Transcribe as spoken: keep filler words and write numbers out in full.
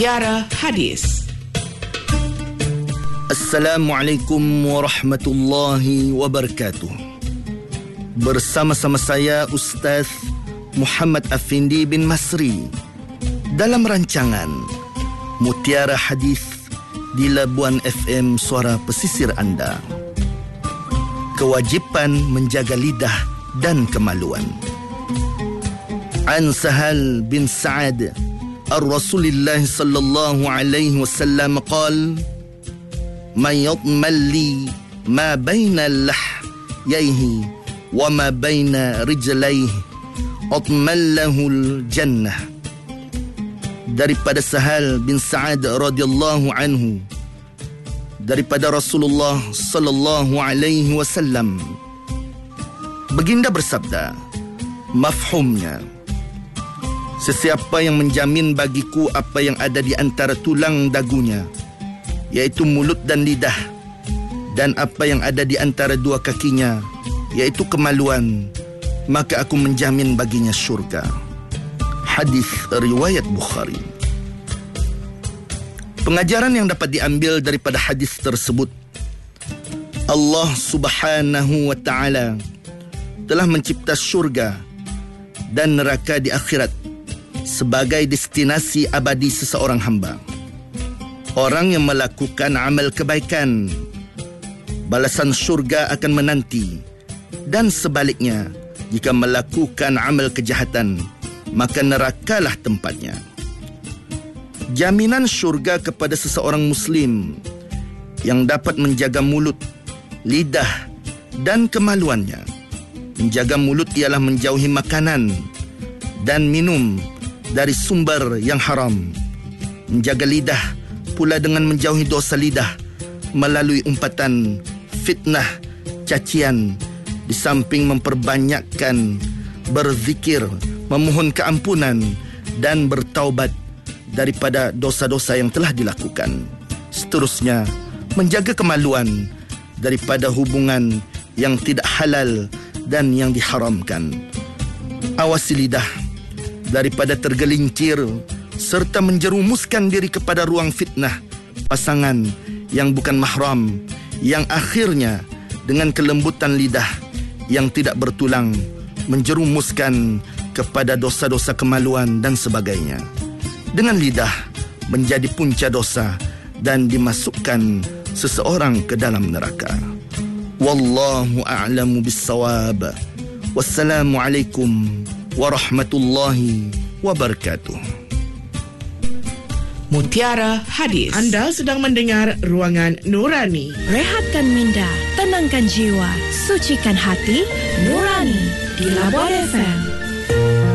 Mutiara Hadis. Assalamualaikum warahmatullahi wabarakatuh. Bersama-sama saya Ustaz Muhammad Afindi bin Masri dalam rancangan Mutiara Hadis di Labuan F M Suara Pesisir anda. Kewajipan menjaga lidah dan kemaluan. An Sahal bin Sa'ad Ar-Rasulillah sallallahu alaihi wasallam qala man yadman li ma baina lahyaihi wa ma baina rijlaihi atman lahul jannah. Daripada Sahal bin Sa'ad radhiyallahu anhu, daripada Rasulullah sallallahu alaihi wasallam, baginda bersabda, mafhumnya, sesiapa yang menjamin bagiku apa yang ada di antara tulang dagunya, iaitu mulut dan lidah, dan apa yang ada di antara dua kakinya, iaitu kemaluan, maka aku menjamin baginya syurga. Hadis riwayat Bukhari. Pengajaran yang dapat diambil daripada hadis tersebut, Allah Subhanahu wa taala telah mencipta syurga dan neraka di akhirat sebagai destinasi abadi seseorang hamba. Orang yang melakukan amal kebaikan, balasan syurga akan menanti, dan sebaliknya, jika melakukan amal kejahatan, maka nerakalah tempatnya. Jaminan syurga kepada seseorang Muslim yang dapat menjaga mulut, lidah dan kemaluannya. Menjaga mulut ialah menjauhi makanan dan minum dari sumber yang haram. Menjaga lidah pula dengan menjauhi dosa lidah melalui umpatan, fitnah, cacian, di samping memperbanyakkan berzikir, memohon keampunan dan bertaubat daripada dosa-dosa yang telah dilakukan. Seterusnya, menjaga kemaluan daripada hubungan yang tidak halal dan yang diharamkan. Awasi lidah daripada tergelincir serta menjerumuskan diri kepada ruang fitnah pasangan yang bukan mahram, yang akhirnya dengan kelembutan lidah yang tidak bertulang menjerumuskan kepada dosa-dosa kemaluan dan sebagainya. Dengan lidah menjadi punca dosa dan dimasukkan seseorang ke dalam neraka. Wallahu a'lamu bis-shawab. Wassalamualaikum warahmatullahi wabarakatuh. Mutiara Hadis. Anda sedang mendengar Ruangan Nurani. Rehatkan minda, tenangkan jiwa, sucikan hati. Nurani di Labuan F M.